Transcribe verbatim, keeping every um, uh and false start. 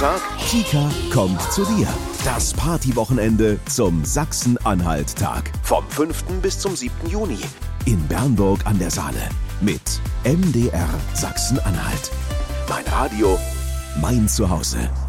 Tag? Kika kommt zu dir. Das Partywochenende zum Sachsen-Anhalt-Tag. Vom fünften bis zum siebten Juni. In Bernburg an der Saale. Mit M D R Sachsen-Anhalt. Mein Radio, mein Zuhause.